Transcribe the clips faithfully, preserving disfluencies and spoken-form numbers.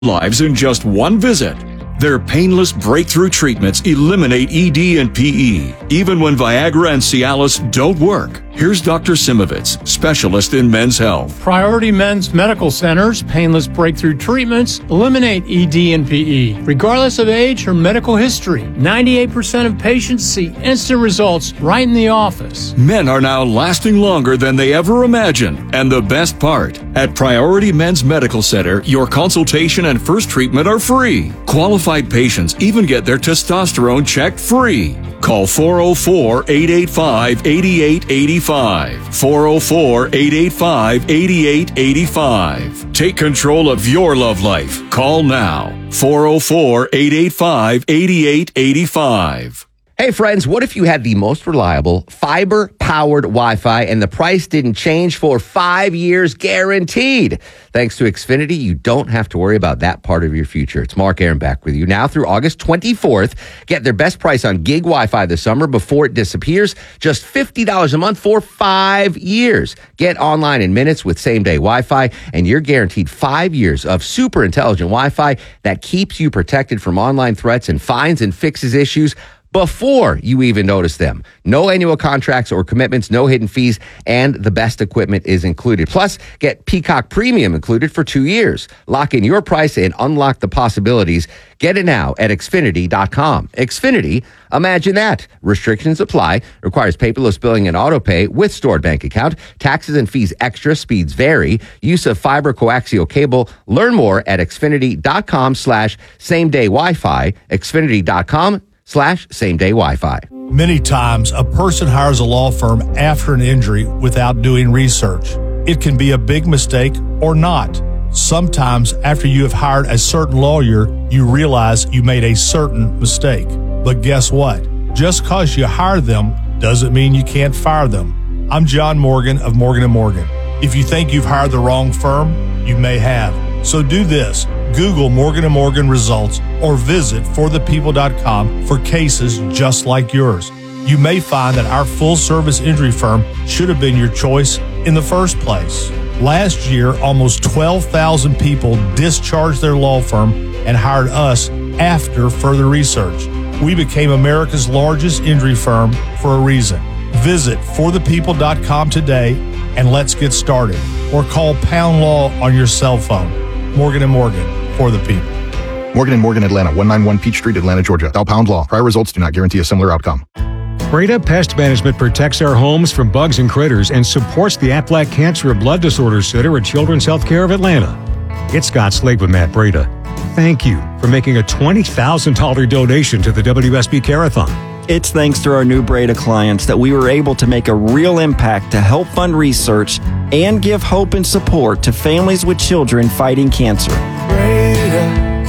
lives in just one visit. Their painless breakthrough treatments eliminate E D and P E, even when Viagra and Cialis don't work. Here's Doctor Simovitz, specialist in men's health. Priority Men's Medical Center's painless breakthrough treatments eliminate E D and P E, regardless of age or medical history. ninety-eight percent of patients see instant results right in the office. Men are now lasting longer than they ever imagined. And the best part, at Priority Men's Medical Center, your consultation and first treatment are free. Qualified patients even get their testosterone checked free. Call four oh four, eight eight five, eight eight eight five. four oh four, eight eight five, eight eight eight five. Take control of your love life. Call now. four oh four, eight eight five, eight eight eight five. Hey friends, what if you had the most reliable fiber-powered Wi-Fi and the price didn't change for five years guaranteed? Thanks to Xfinity, you don't have to worry about that part of your future. It's Mark Aaron back with you now through August twenty-fourth. Get their best price on gig Wi-Fi this summer before it disappears. Just fifty dollars a month for five years. Get online in minutes with same-day Wi-Fi, and you're guaranteed five years of super intelligent Wi-Fi that keeps you protected from online threats and finds and fixes issues before you even notice them. No annual contracts or commitments, no hidden fees, and the best equipment is included. Plus, get Peacock Premium included for two years. Lock in your price and unlock the possibilities. Get it now at Xfinity dot com. Xfinity, imagine that. Restrictions apply. Requires paperless billing and auto pay with stored bank account. Taxes and fees extra. Speeds vary. Use of fiber coaxial cable. Learn more at Xfinity dot com slash same day Wi-Fi. Xfinity dot com slash same day Wi-Fi. Many times, a person hires a law firm after an injury without doing research. It can be a big mistake or not. Sometimes, after you have hired a certain lawyer, you realize you made a certain mistake. But guess what? Just because you hire them doesn't mean you can't fire them. I'm John Morgan of Morgan and Morgan. If you think you've hired the wrong firm, you may have. So do this. Google Morgan and Morgan results or visit for the people dot com for cases just like yours. You may find that our full-service injury firm should have been your choice in the first place. Last year, almost twelve thousand people discharged their law firm and hired us after further research. We became America's largest injury firm for a reason. Visit for the people dot com today and let's get started. Or call Pound Law on your cell phone. Morgan and Morgan, for the people. Morgan and Morgan, Atlanta, one ninety-one Peach Street, Atlanta, Georgia. Dial Pound Law. Prior results do not guarantee a similar outcome. Breda Pest Management protects our homes from bugs and critters and supports the Aflac Cancer and Blood Disorders Center at Children's Healthcare of Atlanta. It's Scott Slade with Matt Breda. Thank you for making a twenty thousand dollars donation to the W S B Care-a-thon. It's thanks to our new Breda clients that we were able to make a real impact to help fund research and give hope and support to families with children fighting cancer. Breda,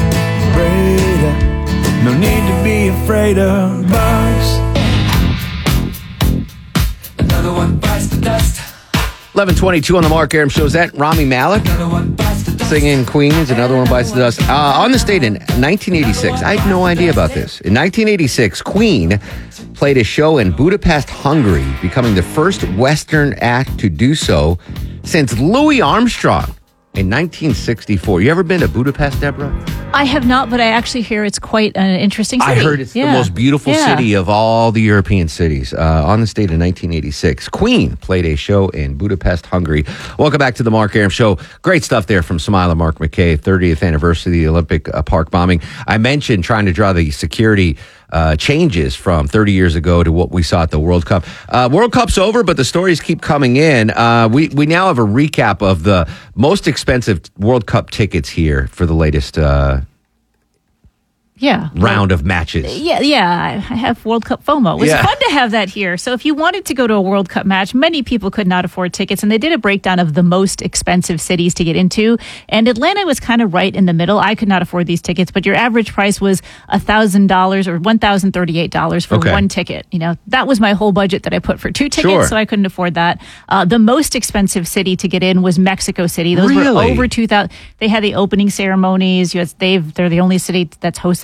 Breda, no need to be afraid of bugs. Another one bites the dust. eleven twenty-two on the Mark Aram Show. Is that Rami Malek singing Queens? Another one bites the dust. Uh, on the state in nineteen eighty-six. I had no idea about this. In nineteen eighty-six, Queen played a show in Budapest, Hungary, becoming the first Western act to do so since Louis Armstrong in nineteen sixty-four. You ever been to Budapest, Deborah? I have not, but I actually hear it's quite an interesting city. I heard it's yeah. the most beautiful yeah. city of all the European cities. Uh, on the state in nineteen eighty-six, Queen played a show in Budapest, Hungary. Welcome back to the Mark Aram Show. Great stuff there from Smiler Mark McKay, thirtieth anniversary of the Olympic uh, Park bombing. I mentioned trying to draw the security uh, changes from thirty years ago to what we saw at the World Cup. Uh, World Cup's over, but the stories keep coming in. Uh, we, we now have a recap of the most expensive World Cup tickets here for the latest uh Yeah. round of matches. Yeah, yeah. I have World Cup FOMO. It was Yeah. fun to have that here. So if you wanted to go to a World Cup match, many people could not afford tickets, and they did a breakdown of the most expensive cities to get into. And Atlanta was kind of right in the middle. I could not afford these tickets, but your average price was one thousand dollars or one thousand thirty-eight dollars for Okay. one ticket. You know, that was my whole budget that I put for two tickets, Sure. so I couldn't afford that. Uh, the most expensive city to get in was Mexico City. Those Really? were over two thousand. They had the opening ceremonies. You had, they've, they're the only city that's hosted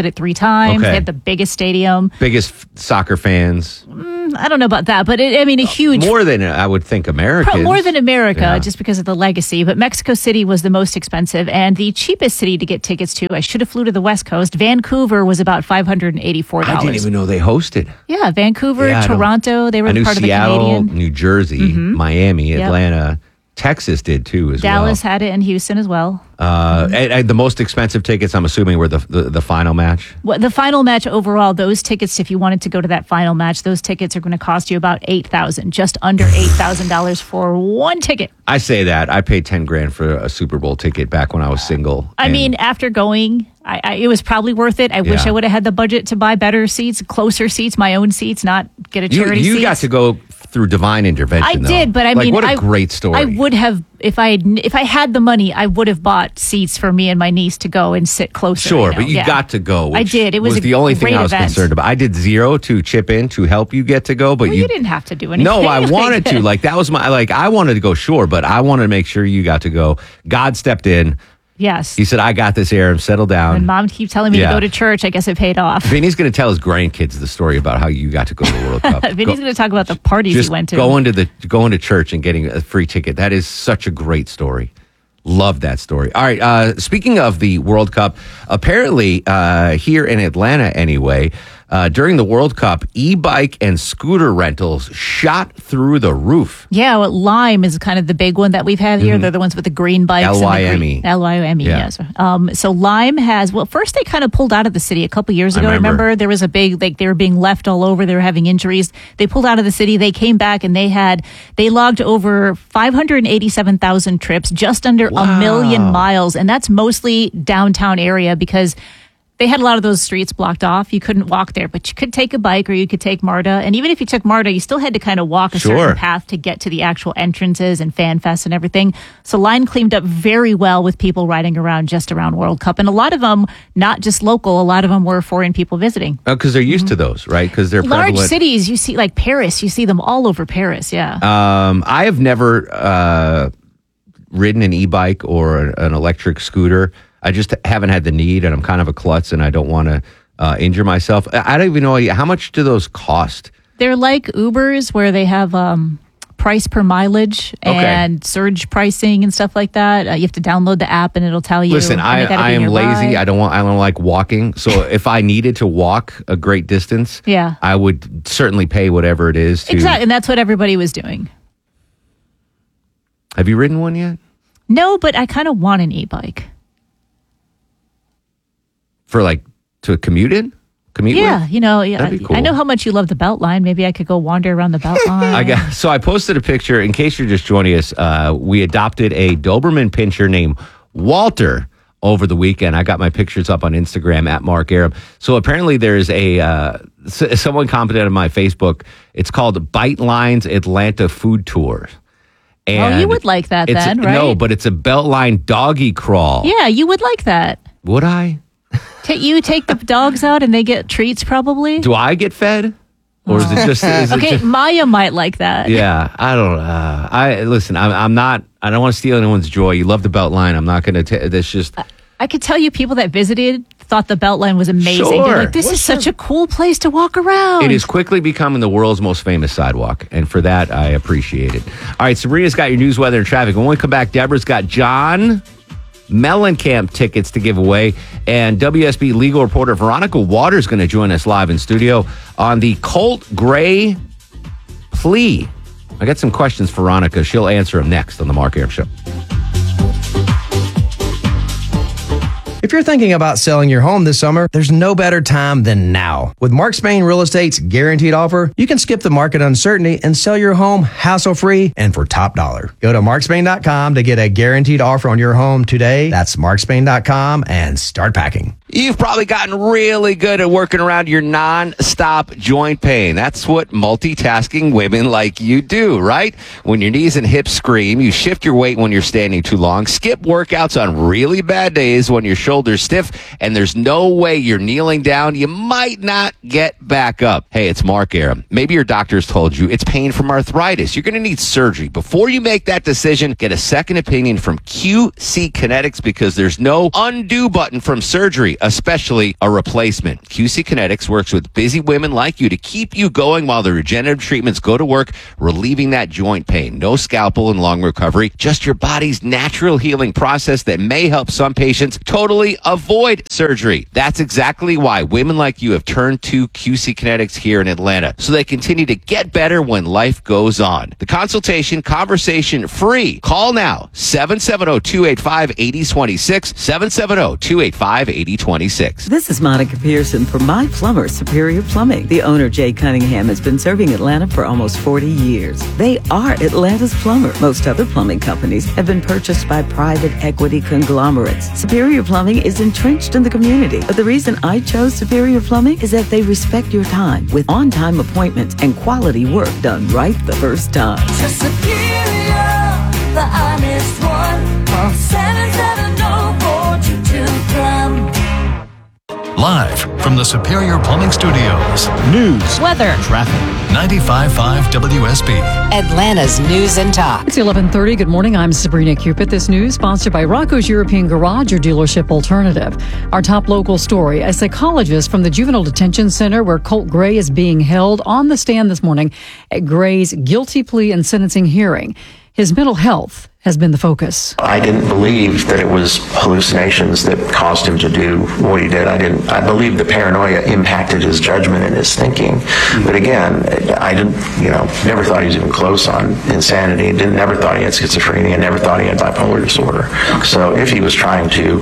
it three times. Okay. They have the biggest stadium. Biggest f- soccer fans. Mm, I don't know about that, but it, I mean, a huge. More than, I would think, Americans. Pro- More than America, Yeah. just because of the legacy. But Mexico City was the most expensive and the cheapest city to get tickets to. I should have flew to the West Coast. Vancouver was about five hundred eighty-four dollars. I didn't even know they hosted. Yeah, Vancouver, Yeah, I don't- Toronto, they were I knew part Seattle, of the Canadian. New Jersey, Miami, Yep. Atlanta, Texas did too as Dallas well. had it in Houston as well. Uh, and, and the most expensive tickets, I'm assuming, were the the, the final match. Well, the final match overall, those tickets, if you wanted to go to that final match, those tickets are going to cost you about eight thousand, just under eight thousand dollars for one ticket. I say that I paid ten grand for a Super Bowl ticket back when I was single. I and mean, after going, I, I, it was probably worth it. I wish Yeah. I would have had the budget to buy better seats, closer seats, my own seats, not get a you, charity you seats. got to go through divine intervention. I though. did, but I Like, mean, what a I, great story. I would have if I had, if I had the money, I would have bought seats for me and my niece to go and sit closer. Sure, you know? but you Yeah. got to go. I which did. It was a the only thing great I was event. concerned about. I did zero to chip in to help you get to go, but Well, you, you didn't have to do anything. No, I like wanted to. that. Like that was my like. I wanted to go, sure, but I wanted to make sure you got to go. God stepped in. Yes. He said, "I got this, Aaron. Settle down." And mom keep telling me Yeah. to go to church. I guess it paid off. Vinny's going to tell his grandkids the story about how you got to go to the World Cup. Vinny's Go- going to talk about the parties just he went to. going to the going to church and getting a free ticket. That is such a great story. Love that story. All right. Uh, speaking of the World Cup, apparently uh, here in Atlanta, anyway, uh, during the World Cup, e-bike and scooter rentals shot through the roof. Yeah, well, Lime is kind of the big one that we've had here. They're the ones with the green bikes. L Y M E. And the green, L Y M E, Yeah. yes. Um, so Lime has, well, first they kind of pulled out of the city a couple years I ago. remember. Remember, there was a big, like, they were being left all over. They were having injuries. They pulled out of the city. They came back and they had, they logged over five hundred eighty-seven thousand trips, just under Wow. a million miles. And that's mostly downtown area because they had a lot of those streets blocked off. You couldn't walk there, but you could take a bike or you could take MARTA. And even if you took MARTA, you still had to kind of walk a Sure. certain path to get to the actual entrances and fan fest and everything. So Line cleaned up very well with people riding around just around World Cup. And a lot of them, not just local, a lot of them were foreign people visiting. Because they're used to those, right? Because they're Large prevalent. cities, you see like Paris, you see them all over Paris. Yeah. Um, I have never uh, ridden an e-bike or an electric scooter. I just haven't had the need, and I'm kind of a klutz, and I don't want to uh, injure myself. I I don't even know how much do those cost. They're like Ubers where they have um, price per mileage Okay. and surge pricing and stuff like that. Uh, you have to download the app and it'll tell you. Listen, when I, you gotta I be am nearby. lazy. I don't want. I don't like walking. So if I needed to walk a great distance, Yeah. I would certainly pay whatever it is to. Exactly, and that's what everybody was doing. Have you ridden one yet? No, but I kind of want an e-bike. For like to commute in? Commute Yeah, with? you know, yeah, That'd be cool. I know how much you love the Beltline. Maybe I could go wander around the Beltline. I got, so I posted a picture. In case you're just joining us, uh, we adopted a Doberman pinscher named Walter over the weekend. I got my pictures up on Instagram at Mark Aram. So apparently there's a uh, s- someone commented on my Facebook. It's called Bite Lines Atlanta Food Tour. Oh, And you would like that it's then, a, right? No, but it's a Beltline doggy crawl. Yeah, you would like that. Would I? Ta- you take the dogs out and they get treats probably. Do I get fed? Or is it just? Is it Okay, just Maya might like that. Yeah, I don't. Uh, I listen. I'm, I'm not. I don't want to steal anyone's joy. You love the Beltline. I'm not going to. That's just. I could tell you people that visited thought the Beltline was amazing. Sure. They're like, this is such a cool place to walk around. It is quickly becoming the world's most famous sidewalk, and for that, I appreciate it. All right, Sabrina's got your news, weather, and traffic. When we come back, Deborah's got John Mellencamp tickets to give away, and W S B legal reporter Veronica Waters going to join us live in studio on the Colt Gray plea. I got some questions for Veronica. She'll answer them next on the Mark Aram Show. If you're thinking about selling your home this summer, there's no better time than now. With Mark Spain Real Estate's guaranteed offer, you can skip the market uncertainty and sell your home hassle-free and for top dollar. Go to mark spain dot com to get a guaranteed offer on your home today. That's mark spain dot com and start packing. You've probably gotten really good at working around your non-stop joint pain. That's what multitasking women like you do, right? When your knees and hips scream, you shift your weight when you're standing too long, skip workouts on really bad days when your shoulders stiff, and there's no way you're kneeling down. You might not get back up. Hey, it's Mark Aram. Maybe your doctor's told you it's pain from arthritis. You're going to need surgery. Before you make that decision, get a second opinion from Q C Kinetics because there's no undo button from surgery. especially a replacement. Q C Kinetics works with busy women like you to keep you going while the regenerative treatments go to work, relieving that joint pain. No scalpel and long recovery, just your body's natural healing process that may help some patients totally avoid surgery. That's exactly why women like you have turned to Q C Kinetics here in Atlanta, so they continue to get better when life goes on. The consultation, conversation free. Call now, seven seven zero, two eight five, eight zero two six, seven seven zero, two eight five, eight zero two six. This is Monica Pearson from My Plumber Superior Plumbing. The owner, Jay Cunningham, has been serving Atlanta for almost forty years. They are Atlanta's plumber. Most other plumbing companies have been purchased by private equity conglomerates. Superior Plumbing is entrenched in the community, but the reason I chose Superior Plumbing is that they respect your time with on-time appointments and quality work done right the first time. To Superior, the honest one. Call seven seven zero, four two two, plum. Live from the Superior Plumbing Studios. News, weather, traffic. ninety-five point five W S B. Atlanta's News and Talk. It's eleven thirty. Good morning. I'm Sabrina Cupid. This news sponsored by Rocco's European Garage, your dealership alternative. Our top local story. A psychologist from the Juvenile Detention Center where Colt Gray is being held on the stand this morning at Gray's guilty plea and sentencing hearing. His mental health has been the focus. I didn't believe that it was hallucinations that caused him to do what he did. I didn't. I believe the paranoia impacted his judgment and his thinking. But again, I didn't. You know, never thought he was even close on insanity. Didn't never thought he had schizophrenia. Never thought he had bipolar disorder. So if he was trying to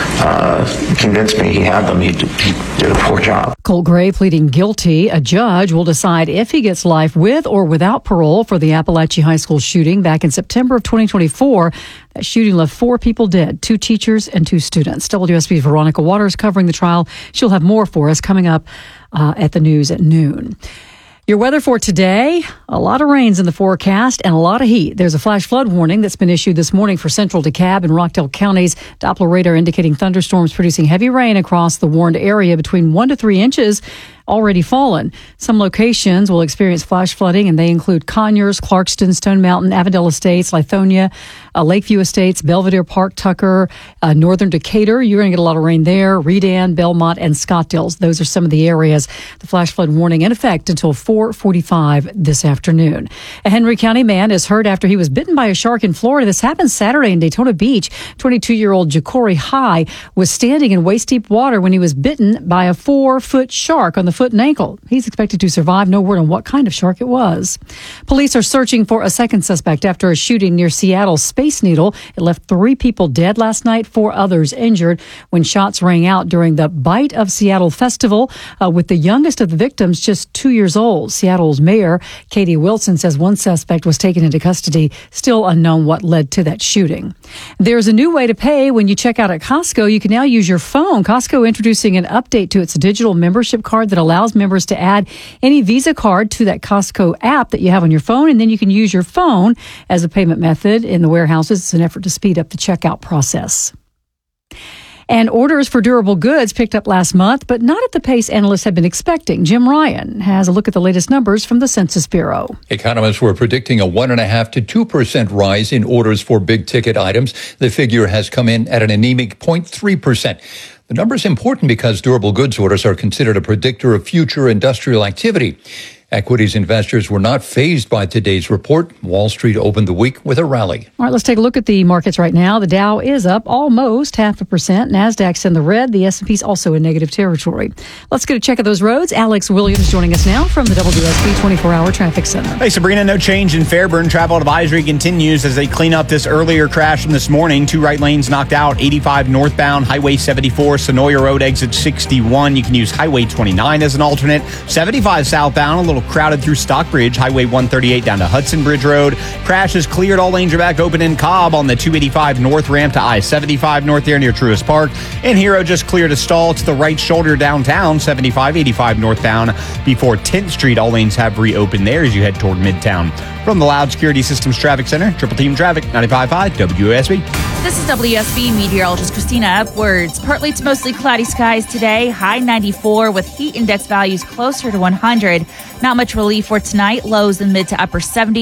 uh, convince me he had them, he did, he did a poor job. Colt Gray pleading guilty. A judge will decide if he gets life with or without parole for the Appalachia High School shooting back in September of twenty twenty-four. That shooting left four people dead, two teachers and two students. W S B's Veronica Waters covering the trial. She'll have more for us coming up uh, at the news at noon. Your weather for today, a lot of rains in the forecast and a lot of heat. There's a flash flood warning that's been issued this morning for central DeKalb and Rockdale counties. Doppler radar indicating thunderstorms producing heavy rain across the warned area between one to three inches already fallen. Some locations will experience flash flooding, and they include Conyers, Clarkston, Stone Mountain, Avondale Estates, Lithonia, uh, Lakeview Estates, Belvedere Park, Tucker, uh, Northern Decatur. You're going to get a lot of rain there. Redan, Belmont, and Scottsdale. Those are some of the areas. The flash flood warning in effect until four forty-five this afternoon. A Henry County man is hurt after he was bitten by a shark in Florida. This happened Saturday in Daytona Beach. twenty-two-year-old Ja'Cory High was standing in waist-deep water when he was bitten by a four-foot shark on the foot and ankle. He's expected to survive. No word on what kind of shark it was. Police are searching for a second suspect after a shooting near Seattle's Space Needle. It left three people dead last night, four others injured when shots rang out during the Bite of Seattle Festival, uh, with the youngest of the victims just two years old. Seattle's mayor, Katie Wilson, says one suspect was taken into custody. Still unknown what led to that shooting. There's a new way to pay when you check out at Costco. You can now use your phone. Costco introducing an update to its digital membership card that allows members to add any Visa card to that Costco app that you have on your phone, and then you can use your phone as a payment method in the warehouses. It's an effort to speed up the checkout process. And orders for durable goods picked up last month, but not at the pace analysts have been expecting. Jim Ryan has a look at the latest numbers from the Census Bureau. Economists were predicting a one point five to two percent rise in orders for big-ticket items. The figure has come in at an anemic zero point three percent. The number is important because durable goods orders are considered a predictor of future industrial activity. Equities investors were not fazed by today's report. Wall Street opened the week with a rally. All right, let's take a look at the markets right now. The Dow is up almost half a percent. NASDAQ's in the red. The S and P's also in negative territory. Let's get a check of those roads. Alex Williams joining us now from the W S B twenty-four hour Traffic Center. Hey, Sabrina, no change in Fairburn. Travel advisory continues as they clean up this earlier crash from this morning. Two right lanes knocked out. eighty-five northbound, Highway seventy-four, Sonoya Road exit sixty-one. You can use Highway twenty-nine as an alternate. seventy-five southbound, a little crowded through Stockbridge, Highway one thirty-eight down to Hudson Bridge Road. Crash is cleared. All lanes are back open in Cobb on the two eighty-five north ramp to I seventy-five north there near Truist Park. And Hero just cleared a stall to the right shoulder downtown, seventy-five eighty-five northbound before tenth Street. All lanes have reopened there as you head toward Midtown. From the Loud Security Systems Traffic Center, Triple Team Traffic, ninety-five point five W S B. This is W S B meteorologist Christina Upwards. Partly to mostly cloudy skies today, high ninety-four with heat index values closer to one hundred. Not much relief for tonight, lows in mid to upper seventies.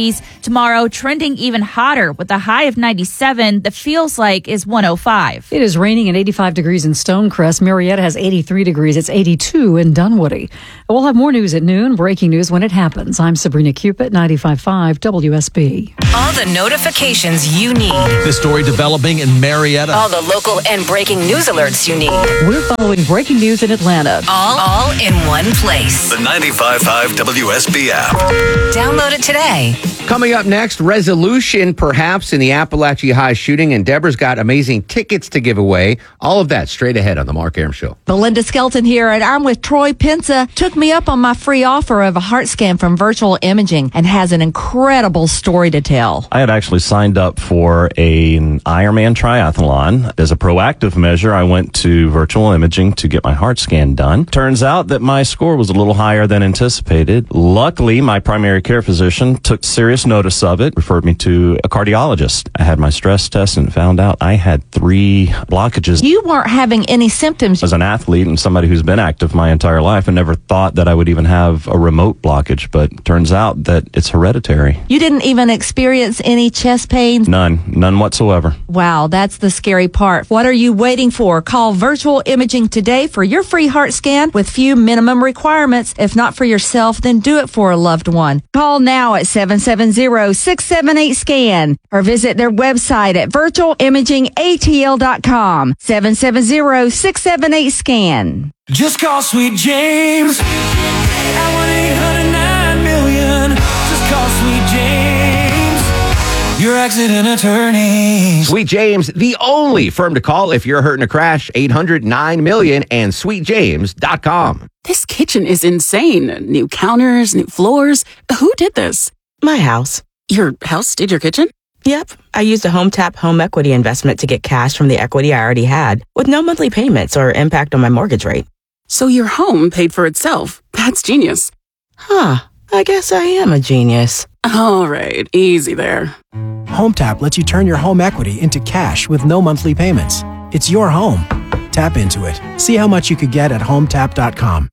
Tomorrow, trending even hotter with a high of ninety-seven. The feels like is one oh five. It is raining and eighty-five degrees in Stonecrest. Marietta has eighty-three degrees. It's eighty-two in Dunwoody. We'll have more news at noon. Breaking news when it happens. I'm Sabrina Cupid, ninety-five point five W S B. All the notifications you need. The story developing in Marietta. All the local and breaking news alerts you need. We're following breaking news in Atlanta. All, all in one place. The ninety-five point five W S B app. Download it today. Coming up next, resolution perhaps in the Appalachia High shooting, and Deborah's got amazing tickets to give away. All of that straight ahead on the Mark Arum Show. Belinda Skelton here, and I'm with Troy Pensa. Took me up on my free offer of a heart scan from Virtual Imaging and has an incredible story to tell. I had actually signed up for a, an Ironman triathlon. As a proactive measure, I went to Virtual Imaging to get my heart scan done. Turns out that my score was a little higher than anticipated. Luckily, my primary care physician took serious notice of it, referred me to a cardiologist. I had my stress test and found out I had three blockages. You weren't having any symptoms. As an athlete and somebody who's been active my entire life, I never thought that I would even have a remote blockage, but turns out that it's hereditary. You didn't even experience any chest pains? None. None whatsoever. Wow, that's the scary part. What are you waiting for? Call Virtual Imaging today for your free heart scan with few minimum requirements. If not for yourself, then do it for a loved one. Call now at seven seven zero, six seven eight, SCAN or visit their website at virtual imaging a t l dot com. seven seven zero, six seven eight, SCAN. Just call Sweet James at one eight hundred nine million. Just call Sweet James, your accident attorney. Sweet James, the only firm to call if you're hurt in a crash. eight hundred nine million and sweet james dot com. This kitchen is insane. New counters, new floors. Who did this? My house. Your house did your kitchen? Yep. I used a HomeTap home equity investment to get cash from the equity I already had with no monthly payments or impact on my mortgage rate. So your home paid for itself. That's genius. Huh. I guess I am a genius. All right. Easy there. HomeTap lets you turn your home equity into cash with no monthly payments. It's your home. Tap into it. See how much you could get at home tap dot com.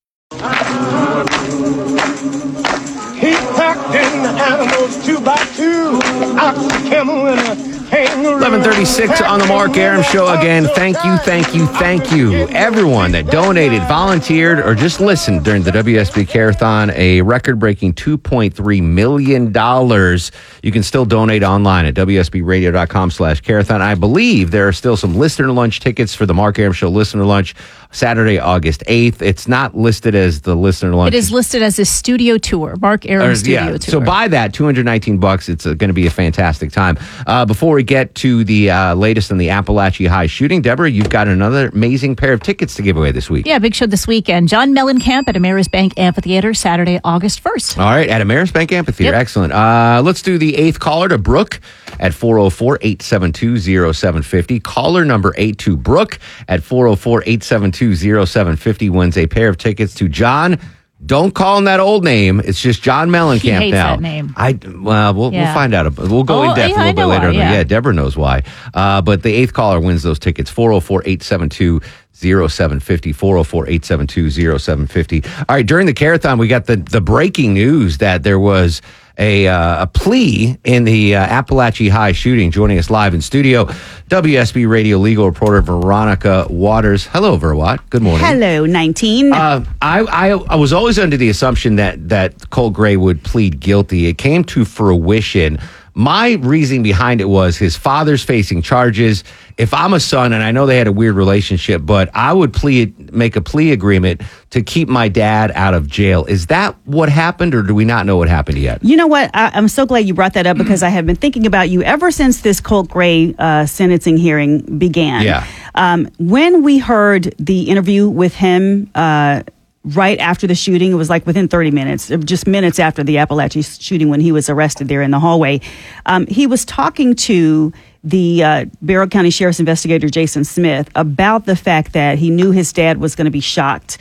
He packed in the animals two by two, ox, camel, and a kangaroo. eleven thirty-six on the Mark Arum Show again. Thank you, thank you, thank you. Everyone that donated, volunteered, or just listened during the W S B Careathon, a record-breaking two point three million dollars. You can still donate online at w s b radio dot com slash careathon. I believe there are still some listener lunch tickets for the Mark Arum Show listener lunch, Saturday, August eighth. It's not listed as the listener lunch. It is listed as a studio tour, Mark Arum Or, studio yeah, tour. So buy that, two hundred nineteen bucks. It's uh, going to be a fantastic time. Uh, before we get to the uh, latest in the Appalachia High shooting, Deborah, you've got another amazing pair of tickets to give away this week. Yeah, big show this weekend. John Mellencamp at Ameris Bank Amphitheater, Saturday, August first. All right, at Ameris Bank Amphitheater. Yep. Excellent. Uh, let's do the eighth caller to Brooke at four oh four, eight seven two, oh seven five oh. Caller number eight to Brooke at four oh four, eight seven two, oh seven five oh wins a pair of tickets to John. Don't call him that old name. It's just John Mellencamp He hates now. that name. I well, we'll, Yeah. we'll find out. We'll go Oh, in depth yeah, a I little bit know later. why, on. yeah. yeah, Deborah knows why. Uh, but the eighth caller wins those tickets. four oh four, eight seven two, oh seven five oh. four oh four, eight seven two, oh seven five oh. All right, during the Careathon, we got the the breaking news that there was a uh, a plea in the uh, Appalachia High shooting. Joining us live in studio, W S B Radio legal reporter Veronica Waters. Hello, Verwat. Good morning. Hello, nineteen. Uh, I, I I was always under the assumption that that Colt Gray would plead guilty. It came to fruition. My reasoning behind it was his father's facing charges. If I'm a son, and I know they had a weird relationship, but I would plead, make a plea agreement to keep my dad out of jail. Is that what happened, or do we not know what happened yet? You know what? I, I'm so glad you brought that up because I have been thinking about you ever since this Colt Gray uh, sentencing hearing began. Yeah. Um, when we heard the interview with him uh, right after the shooting, it was like within thirty minutes, just minutes after the Appalachia shooting when he was arrested there in the hallway. Um, he was talking to the uh, Barrow County Sheriff's investigator, Jason Smith, about the fact that he knew his dad was going to be shocked.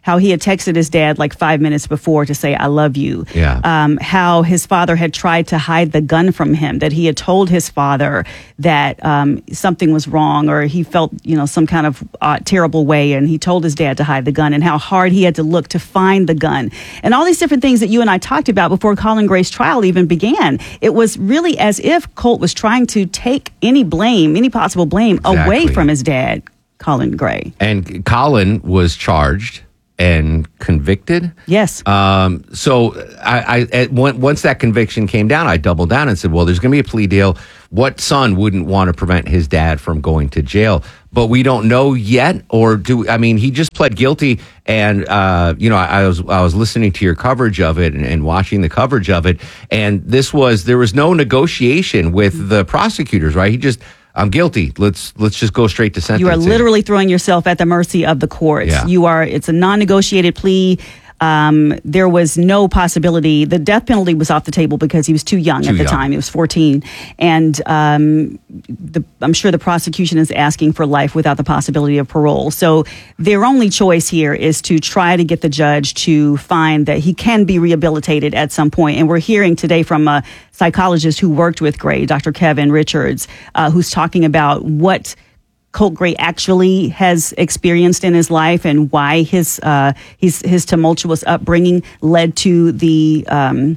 how he had texted his dad like five minutes before to say, I love you. Yeah. Um, how his father had tried to hide the gun from him, that he had told his father that um, something was wrong or he felt, you know, some kind of uh, terrible way. And he told his dad to hide the gun and how hard he had to look to find the gun. And all these different things that you and I talked about before Colin Gray's trial even began. It was really as if Colt was trying to take any blame, any possible blame Exactly. away from his dad, Colin Gray. And Colin was charged and convicted. Yes. Um, so I, I at, once that conviction came down, I doubled down and said, well, there's going to be a plea deal. What son wouldn't want to prevent his dad from going to jail? But we don't know yet, or do I mean he just pled guilty, and uh, you know I, I was I was listening to your coverage of it and, and watching the coverage of it, and this was there was no negotiation with the prosecutors, right? He just I'm guilty. Let's let's just go straight to sentencing. You are literally throwing yourself at the mercy of the courts. Yeah. You are. It's a non-negotiated plea. Um, there was no possibility. The death penalty was off the table because he was too young Too at the young. time. He was fourteen. And um, the, I'm sure the prosecution is asking for life without the possibility of parole. So their only choice here is to try to get the judge to find that he can be rehabilitated at some point. And we're hearing today from a psychologist who worked with Gray, Doctor Kevin Richards, uh, who's talking about what Colt Gray actually has experienced in his life and why his uh, his his tumultuous upbringing led to the um,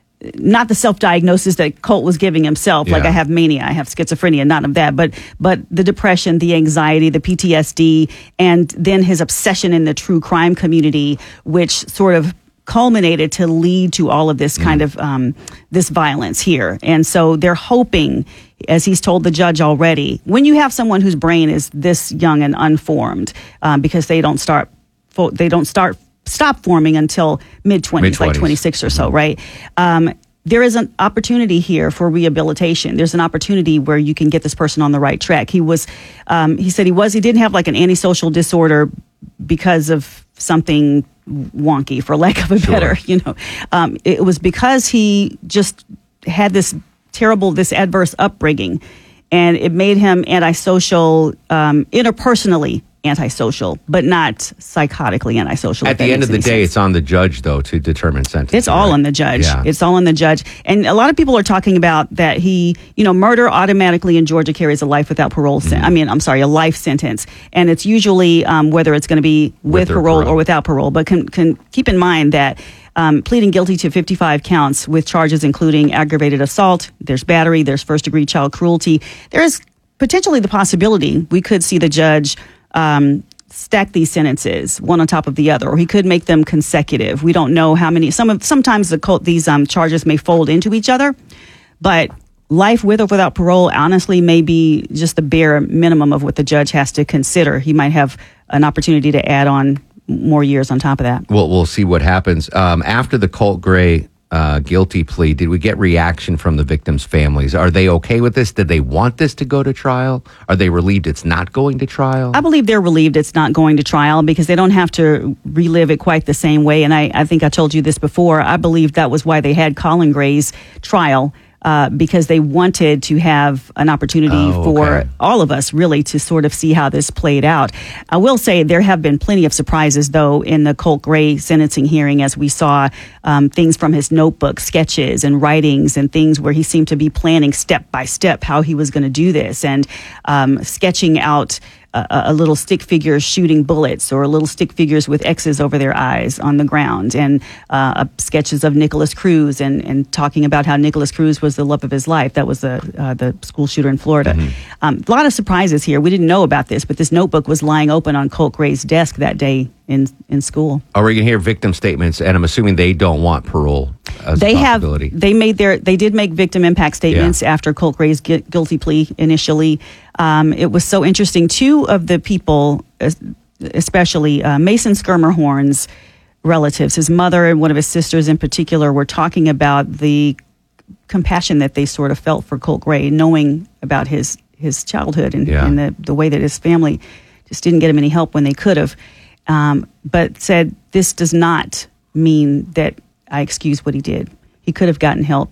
not the self-diagnosis that Colt was giving himself, like Yeah. I have mania, I have schizophrenia, none of that, but but the depression, the anxiety, the P T S D, and then his obsession in the true crime community, which sort of culminated to lead to all of this kind of um, this violence here. And so they're hoping, as he's told the judge already, when you have someone whose brain is this young and unformed, um, because they don't start fo- they don't start stop forming until mid twenties, like Mid-twenties. twenty-six or so, right? Um, there is an opportunity here for rehabilitation. There's an opportunity where you can get this person on the right track. He was, um, he said he was, he didn't have like an antisocial disorder because of something wonky, for lack of a Sure. better, you know. Um, it was because he just had this terrible, this adverse upbringing, and it made him antisocial, um, interpersonally antisocial, but not psychotically antisocial. At if that the end makes of the any day, sense. it's on the judge, though, to determine sentence. It's all on the judge. Yeah. It's all on the judge. And a lot of people are talking about that he, you know, murder automatically in Georgia carries a life without parole. Sen- I mean, I'm sorry, a life sentence. And it's usually um, whether it's going to be with, With or parole, parole. or without parole. But can, can keep in mind that um, pleading guilty to fifty-five counts with charges including aggravated assault, there's battery, there's first degree child cruelty. There is potentially the possibility we could see the judge um, stack these sentences one on top of the other, or he could make them consecutive. We don't know how many. Some of sometimes the cult, these um, charges may fold into each other, but life with or without parole honestly may be just the bare minimum of what the judge has to consider. He might have an opportunity to add on more years on top of that. We'll, we'll see what happens. Um, after the Colt Gray uh, guilty plea, did we get reaction from the victims' families? Are they okay with this? Did they want this to go to trial? Are they relieved it's not going to trial? I believe they're relieved it's not going to trial because they don't have to relive it quite the same way. And I, I think I told you this before. I believe that was why they had Colin Gray's trial. Uh, because they wanted to have an opportunity Oh, for okay. all of us really to sort of see how this played out. I will say there have been plenty of surprises, though, in the Colt Gray sentencing hearing, as we saw um, things from his notebook, sketches and writings and things where he seemed to be planning step by step how he was going to do this and um, sketching out a, a little stick figure shooting bullets or little stick figures with X's over their eyes on the ground and uh, sketches of Nicholas Cruz and, and talking about how Nicholas Cruz was the love of his life. That was the uh, the school shooter in Florida. Mm-hmm. Um, a lot of surprises here. We didn't know about this, but this notebook was lying open on Colt Gray's desk that day in, in school. Are we going to hear victim statements? And I'm assuming they don't want parole as They a have, possibility. they made their, they did make victim impact statements Yeah. after Colt Gray's gu- guilty plea initially. Um, it was so interesting. Two of the people, es- especially uh, Mason Skirmerhorn's relatives, his mother and one of his sisters in particular, were talking about the compassion that they sort of felt for Colt Gray, knowing about his, his childhood and, Yeah. and the, the way that his family just didn't get him any help when they could have. Um, but said, this does not mean that I excuse what he did. He could have gotten help.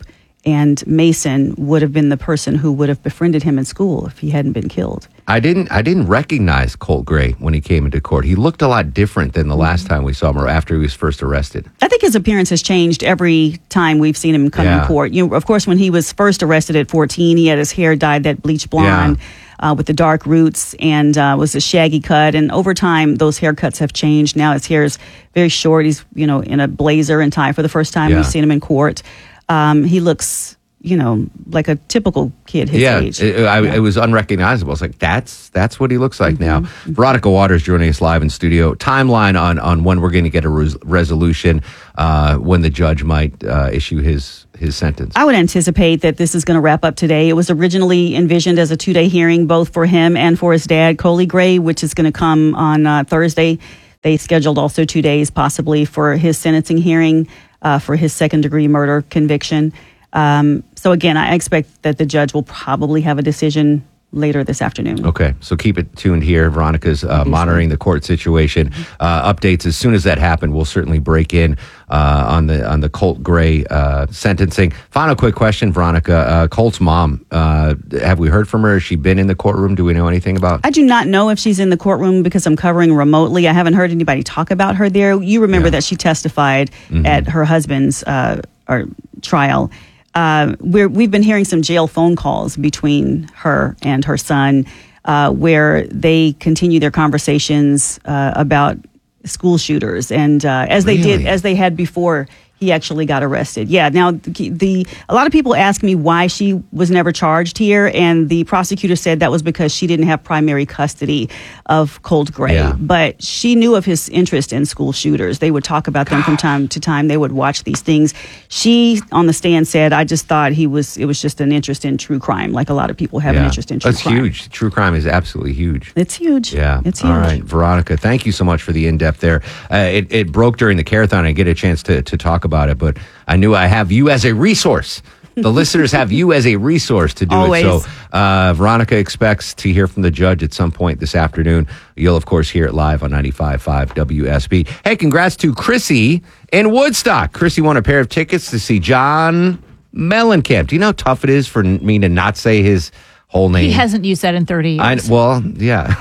and Mason would have been the person who would have befriended him in school if he hadn't been killed. I didn't I didn't recognize Colt Gray when he came into court. He looked a lot different than the last time we saw him, or after he was first arrested. I think his appearance has changed every time we've seen him come Yeah. in court. You know, of course, when he was first arrested at fourteen, he had his hair dyed that bleach blonde uh, with the dark roots and uh, was a shaggy cut. And over time, those haircuts have changed. Now his hair is very short. He's, you know, in a blazer and tie for the first time Yeah. we've seen him in court. Um, he looks, you know, like a typical kid his yeah, age. It, I, it was unrecognizable. I was like, that's that's what he looks like now. Veronica Waters joining us live in studio. Timeline on, on when we're going to get a res- resolution, uh, when the judge might uh, issue his his sentence. I would anticipate that this is going to wrap up today. It was originally envisioned as a two-day hearing, both for him and for his dad, Coley Gray, which is going to come on uh, Thursday. They scheduled also two days possibly for his sentencing hearing uh, for his second-degree murder conviction. Um, so again, I expect that the judge will probably have a decision later this afternoon. Okay, so keep it tuned here. Veronica's uh, monitoring the court situation. Uh, updates as soon as that happen. We'll certainly break in uh, on the on the Colt Gray uh, sentencing. Final quick question, Veronica. Uh, Colt's mom. Uh, have we heard from her? Has she been in the courtroom? Do we know anything about? I do not know if she's in the courtroom because I'm covering remotely. I haven't heard anybody talk about her there. You remember that she testified Mm-hmm. at her husband's uh, or trial. Uh, we're, we've been hearing some jail phone calls between her and her son uh, where they continue their conversations uh, about school shooters. And uh, as they did, Really? as they had before he actually got arrested. Yeah. Now, the, the a lot of people ask me why she was never charged here, and the prosecutor said that was because she didn't have primary custody of Colt Gray. Yeah. But she knew of his interest in school shooters. They would talk about them from time to time. They would watch these things. She, on the stand, said, "I just thought he was. It was just an interest in true crime, like a lot of people have an Yeah. interest in true That's crime." huge. True crime is absolutely huge. It's huge. Yeah. It's All huge. right. Veronica, thank you so much for the in-depth there. Uh, it, it broke during the Carathon. I get a chance to, to talk about it, but I knew I have you as a resource. The listeners have you as a resource to do Always. it. So uh, Veronica expects to hear from the judge at some point this afternoon. You'll, of course, hear it live on ninety-five point five W S B. Hey, congrats to Chrissy in Woodstock. Chrissy won a pair of tickets to see John Mellencamp. Do you know how tough it is for me to not say his whole name? He hasn't used that in thirty years. I, well, yeah.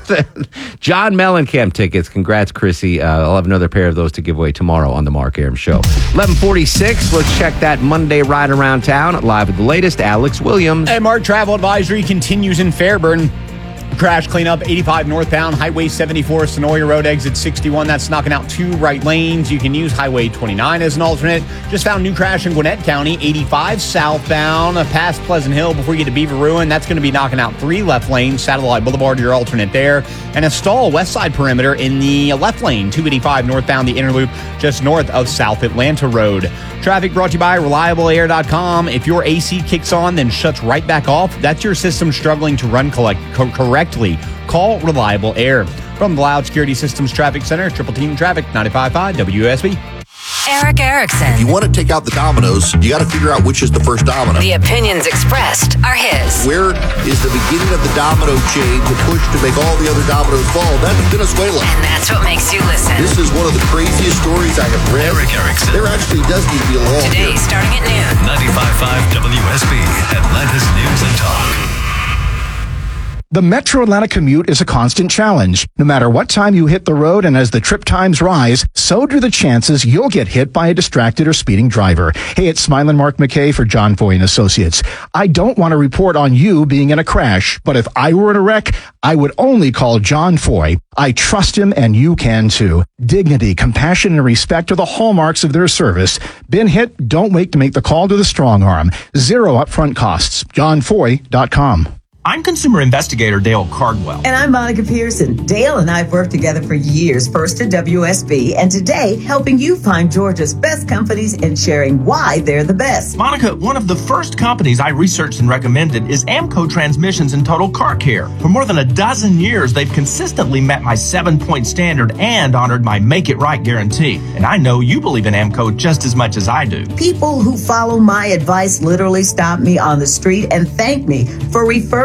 John Mellencamp tickets. Congrats, Chrissy. Uh, I'll have another pair of those to give away tomorrow on the Mark Aram Show. eleven forty-six. Let's check that Monday ride around town. Live with the latest, Alex Williams. Hey, Mark, travel advisory continues in Fairburn. Crash cleanup, eighty-five northbound, Highway seventy-four, Sonoya Road, exit sixty-one. That's knocking out two right lanes. You can use Highway twenty-nine as an alternate. Just found new crash in Gwinnett County, eighty-five southbound, past Pleasant Hill before you get to Beaver Ruin. That's going to be knocking out three left lanes. Satellite Boulevard, your alternate there. And a stall west side perimeter in the left lane, two eighty-five northbound, the inner loop, just north of South Atlanta Road. Traffic brought to you by reliable air dot com. If your A C kicks on, then shuts right back off, that's your system struggling to run collect, co- correctly. Call Reliable Air. From the Loud Security Systems Traffic Center, Triple Team Traffic, ninety-five point five W S B. Eric Erickson. If you want to take out the dominoes, you got to figure out which is the first domino. The opinions expressed are his. Where is the beginning of the domino chain to push to make all the other dominoes fall? That's Venezuela. And that's what makes you listen. This is one of the craziest stories I have read. Eric Erickson. There actually does need to be a law Today, here. starting at noon. ninety-five point five W S B, Atlanta's News and Talk. The Metro Atlanta commute is a constant challenge. No matter what time you hit the road and as the trip times rise, so do the chances you'll get hit by a distracted or speeding driver. Hey, it's Smiling Mark McKay for John Foy and Associates. I don't want to report on you being in a crash, but if I were in a wreck, I would only call John Foy. I trust him and you can too. Dignity, compassion, and respect are the hallmarks of their service. Been hit? Don't wait to make the call to the strong arm. Zero upfront costs. john foy dot com. I'm consumer investigator Dale Cardwell. And I'm Monica Pearson. Dale and I have worked together for years, first at W S B, and today helping you find Georgia's best companies and sharing why they're the best. Monica, one of the first companies I researched and recommended is Amco Transmissions and Total Car Care. For more than a dozen years, they've consistently met my seven-point standard and honored my Make It Right guarantee. And I know you believe in Amco just as much as I do. People who follow my advice literally stop me on the street and thank me for referring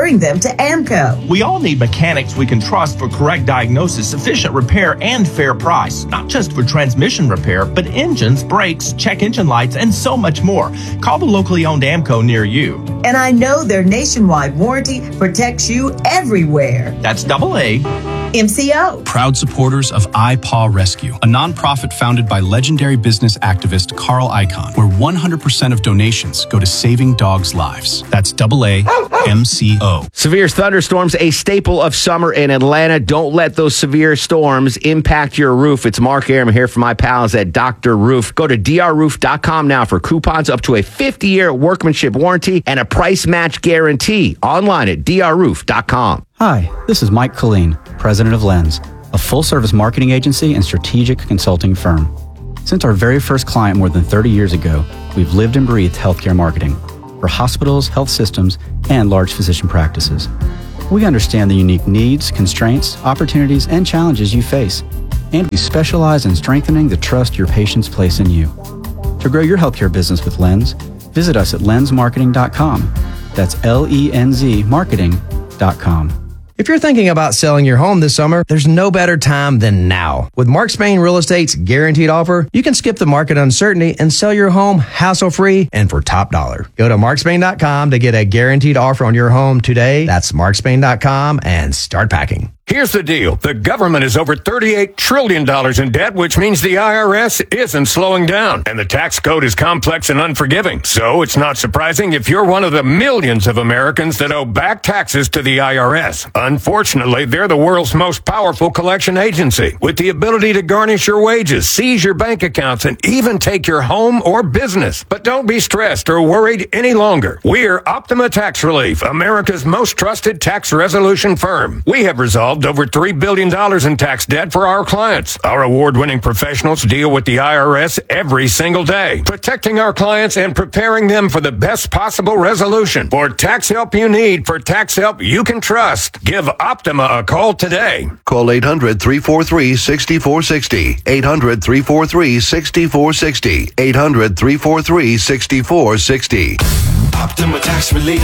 referring them to AMCO. We all need mechanics we can trust for correct diagnosis, efficient repair, and fair price. Not just for transmission repair, but engines, brakes, check engine lights, and so much more. Call the locally owned AMCO near you. And I know their nationwide warranty protects you everywhere. That's double A. M C O. Proud supporters of iPaw Rescue, a nonprofit founded by legendary business activist Carl Icahn, where one hundred percent of donations go to saving dogs' lives. That's double A M C O. Severe thunderstorms, a staple of summer in Atlanta. Don't let those severe storms impact your roof. It's Mark Aram here for my pals at Doctor Roof. Go to D R roof dot com now for coupons up to a fifty-year workmanship warranty and a price match guarantee. Online at D R roof dot com. Hi, this is Mike Colleen, president of Lens, a full-service marketing agency and strategic consulting firm. Since our very first client more than thirty years ago, we've lived and breathed healthcare marketing for hospitals, health systems, and large physician practices. We understand the unique needs, constraints, opportunities, and challenges you face, and we specialize in strengthening the trust your patients place in you. To grow your healthcare business with Lens, visit us at lens marketing dot com. That's L E N Z marketing dot com. If you're thinking about selling your home this summer, there's no better time than now. With Mark Spain Real Estate's guaranteed offer, you can skip the market uncertainty and sell your home hassle-free and for top dollar. Go to mark spain dot com to get a guaranteed offer on your home today. That's mark spain dot com and start packing. Here's the deal. The government is over thirty-eight trillion dollars in debt, which means the I R S isn't slowing down. And the tax code is complex and unforgiving. So it's not surprising if you're one of the millions of Americans that owe back taxes to the I R S. Unfortunately, they're the world's most powerful collection agency, with the ability to garnish your wages, seize your bank accounts, and even take your home or business. But don't be stressed or worried any longer. We're Optima Tax Relief, America's most trusted tax resolution firm. We have resolved over three billion dollars in tax debt for our clients. Our award-winning professionals deal with the I R S every single day, protecting our clients and preparing them for the best possible resolution. For tax help you need, for tax help you can trust, give Optima a call today. Call eight hundred, three four three, six four six zero. eight hundred, three four three, six four six zero. eight hundred, three four three, six four six zero. Optima Tax Relief.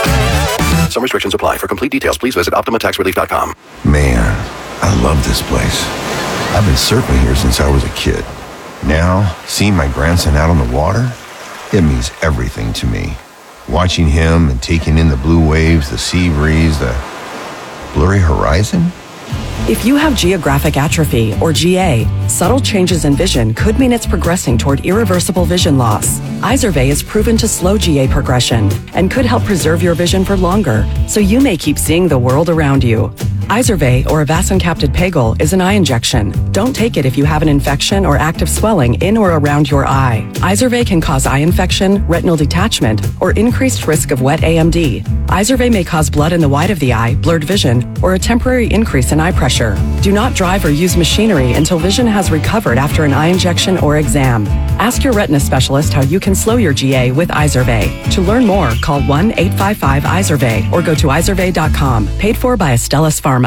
Some restrictions apply. For complete details, please visit optima tax relief dot com. Man, I love this place. I've been surfing here since I was a kid. Now, seeing my grandson out on the water, it means everything to me. Watching him and taking in the blue waves, the sea breeze, the blurry horizon. If you have geographic atrophy, or G A, subtle changes in vision could mean it's progressing toward irreversible vision loss. Izervay is proven to slow G A progression and could help preserve your vision for longer, so you may keep seeing the world around you. Izervay, or avacincaptad pegol, is an eye injection. Don't take it if you have an infection or active swelling in or around your eye. Izervay can cause eye infection, retinal detachment, or increased risk of wet A M D. Izervay may cause blood in the white of the eye, blurred vision, or a temporary increase in eye pressure. Do not drive or use machinery until vision has recovered after an eye injection or exam. Ask your retina specialist how you can slow your G A with Izervay. To learn more, call one eight five five Izervay or go to izervay dot com. Paid for by Astellas Pharma.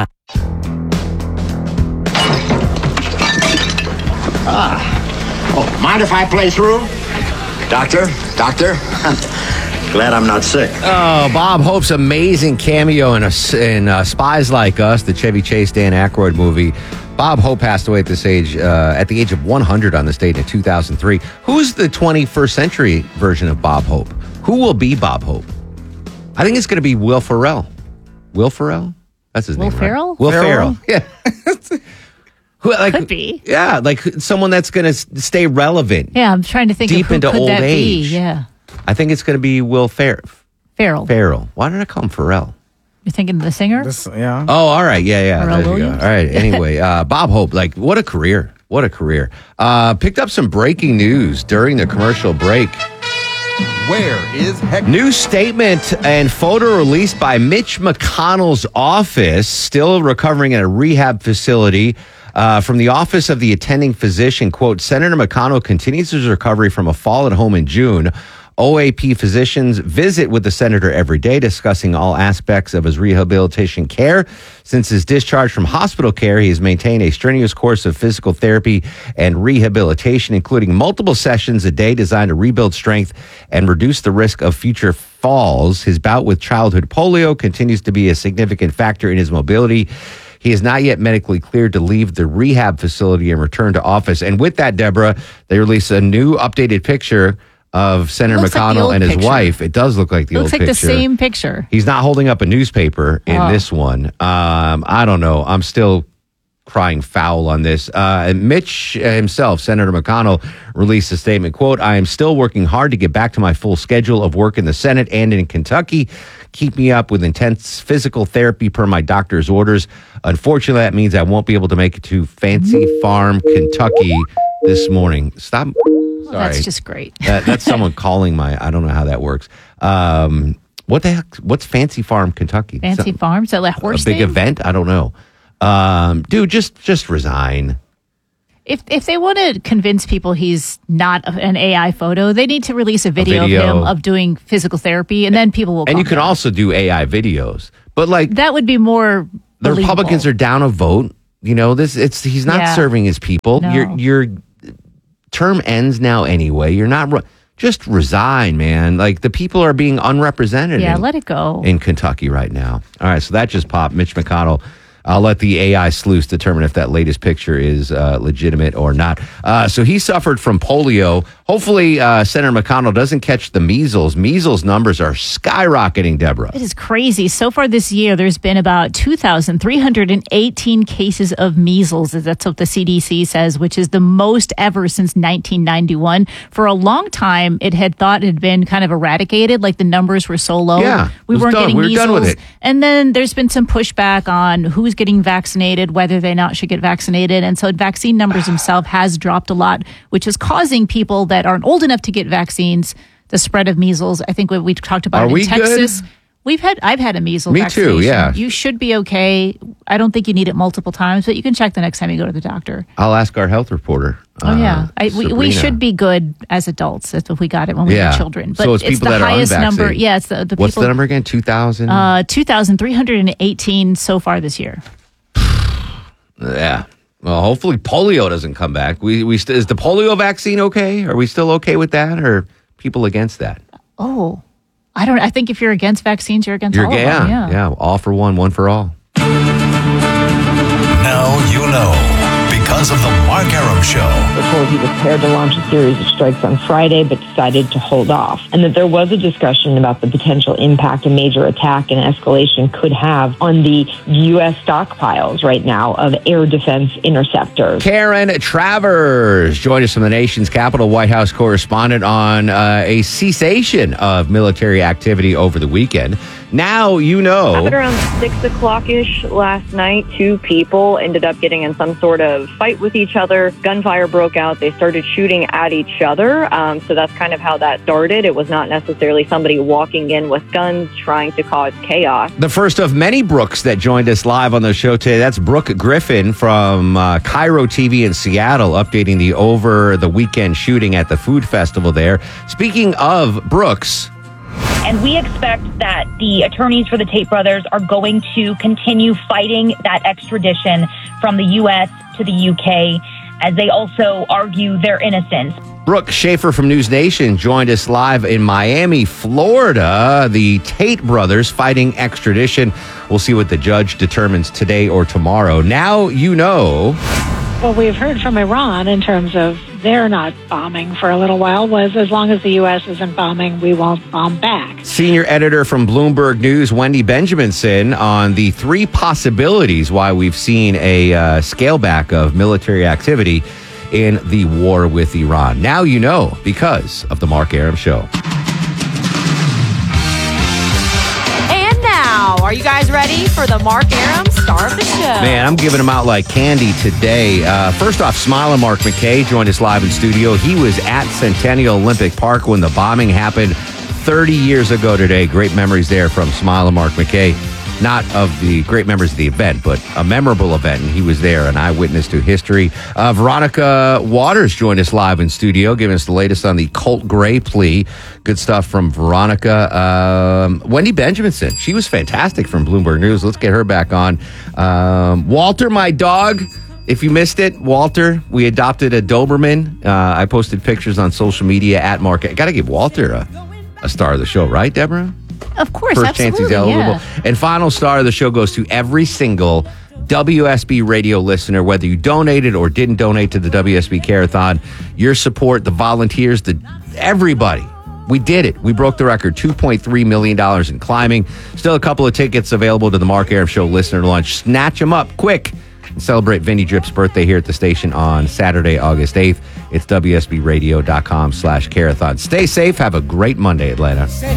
Ah. Oh, mind if I play through? Doctor? Doctor? Glad I'm not sick. Oh, Bob Hope's amazing cameo in, a, in uh, Spies Like Us, the Chevy Chase, Dan Aykroyd movie. Bob Hope passed away at this age, uh, at the age of one hundred on this date in two thousand three. Who's the twenty-first century version of Bob Hope? Who will be Bob Hope? I think it's going to be Will Ferrell. Will Ferrell? That's his Will name, Ferrell? right? Will Ferrell. Ferrell? Yeah. Who, like, Could be. Yeah, like someone that's going to stay relevant. Yeah, I'm trying to think Deep of who into could old that age. be. Yeah. I think it's going to be Will Fer- Ferrell. Ferrell. Why did I call him Ferrell? You're thinking of the singer? yeah. Oh, all right. Yeah, yeah. Pharrell There you go. Williams? All right. Anyway, uh, Bob Hope, like, what a career. What a career. Uh, picked up some breaking news during the commercial break. Where is Heck? New statement and photo released by Mitch McConnell's office, still recovering at a rehab facility. Uh, from the office of the attending physician, quote, Senator McConnell continues his recovery from a fall at home in June. O A P physicians visit with the senator every day, discussing all aspects of his rehabilitation care. Since his discharge from hospital care, he has maintained a strenuous course of physical therapy and rehabilitation, including multiple sessions a day designed to rebuild strength and reduce the risk of future falls. His bout with childhood polio continues to be a significant factor in his mobility. He is not yet medically cleared to leave the rehab facility and return to office. And with that, Deborah, they released a new updated picture of Senator Looks like the McConnell old and his picture. wife. It does look like the It old looks like picture. the same picture. He's not holding up a newspaper in Oh. this one. Um, I don't know. I'm still crying foul on this. Uh, and Mitch himself, Senator McConnell, released a statement, quote, I am still working hard to get back to my full schedule of work in the Senate and in Kentucky. Keep me up with intense physical therapy per my doctor's orders. Unfortunately, that means I won't be able to make it to Fancy Farm, Kentucky this morning. Stop. Well, Sorry. that's just great. that, that's someone calling my, I don't know how that works. Um, what the heck? What's Fancy Farm, Kentucky? Fancy Some- Farm? Is that like a horse a big thing? event? I don't know. Um, dude, just just resign. If if they want to convince people he's not an A I photo, they need to release a video, video. of him of doing physical therapy, and then people will. And you calm can down. also do A I videos. But like That would be more. the believable. Republicans are down a vote. You know, this it's he's not Yeah. serving his people. No. Your your term ends now anyway. You're not ru- just resign, man. Like the people are being unrepresented. Yeah, in, let it go. in Kentucky right now. All right, so that just popped. Mitch McConnell. I'll let the A I sleuths determine if that latest picture is uh, legitimate or not. Uh, so he suffered from polio. Hopefully, uh, Senator McConnell doesn't catch the measles. Measles numbers are skyrocketing, Deborah. It is crazy. So far this year, there's been about two thousand three hundred eighteen cases of measles. That's what the C D C says, which is the most ever since nineteen ninety-one. For a long time, it had thought it had been kind of eradicated, like the numbers were so low. Yeah, we it was weren't done. getting We were measles. done with it. And then there's been some pushback on who's getting vaccinated, whether they not should get vaccinated. And so vaccine numbers themselves has dropped a lot, which is causing people that aren't old enough to get vaccines, the spread of measles. I think what we talked about Are in we Texas. good? We've had, I've had a measles Me too, vaccination. yeah. You should be okay. I don't think you need it multiple times, but you can check the next time you go to the doctor. I'll ask our health reporter. Oh, yeah. uh, I, we, we Sabrina. should be good as adults if we got it when we Yeah. were children. But So it's people the that are highest number. unvaccinated. Yeah, it's the, the What's people. the number again? two thousand? Uh, two thousand three hundred eighteen so far this year. Yeah. Well, hopefully polio doesn't come back. We we st- is the polio vaccine okay? Are we still okay with that, or are people against that? Oh, I don't. I think if you're against vaccines, you're against You're all yeah, of them. Yeah. yeah. All for one, one for all. Now you know because of the Mark Arum Show. We're told he was prepared to launch a series of strikes on Friday, but decided to hold off. And that there was a discussion about the potential impact a major attack and escalation could have on the U S stockpiles right now of air defense interceptors. Karen Travers joined us from the nation's capital, White House correspondent, on uh, a cessation of military activity over the weekend. Now you know. At around six o'clock-ish last night, two people ended up getting in some sort of fight with each other. Gunfire broke out. They started shooting at each other. Um, so that's kind of how that started. It was not necessarily somebody walking in with guns trying to cause chaos. The first of many Brooks that joined us live on the show today. That's Brooke Griffin from uh, Cairo T V in Seattle, updating the over the weekend shooting at the food festival there. Speaking of Brooks. And we expect that the attorneys for the Tate brothers are going to continue fighting that extradition from the U S to the U K as they also argue their innocence. Brooke Schaefer from News Nation joined us live in Miami, Florida. The Tate brothers fighting extradition. We'll see what the judge determines today or tomorrow. Now you know. What we've heard from Iran in terms of they're not bombing for a little while was as long as the U S isn't bombing, we won't bomb back. Senior editor from Bloomberg News, Wendy Benjaminson, on the three possibilities why we've seen a uh, scale back of military activity in the war with Iran. Now you know because of the Mark Arum Show. And now, are you guys ready for the Mark Arum star of the show? Man, I'm giving them out like candy today. Uh, first off, Smiling Mark McKay joined us live in studio. He was at Centennial Olympic Park when the bombing happened thirty years ago today. Great memories there from Smiling Mark McKay. not of the great members of the event, but a memorable event. And he was there, an eyewitness to history. Uh, Veronica Waters joined us live in studio, giving us the latest on the Colt Gray plea. Good stuff from Veronica. Um, Wendy Benjaminson, she was fantastic from Bloomberg News. Let's get her back on. Um, Walter, my dog. If you missed it, Walter, we adopted a Doberman. Uh, I posted pictures on social media at Market. Got to give Walter a, a star of the show, right, Deborah? Of course, First absolutely, chance he's eligible. yeah. And final star of the show goes to every single W S B radio listener, whether you donated or didn't donate to the W S B Care-a-thon. Your support, the volunteers, the everybody. We did it. We broke the record, two point three million dollars in climbing. Still a couple of tickets available to the Mark Arum Show listener lunch. Snatch them up quick and celebrate Vinny Drip's birthday here at the station on Saturday, August eighth. It's W S B radio dot com slash Care-a-thon. Stay safe. Have a great Monday, Atlanta.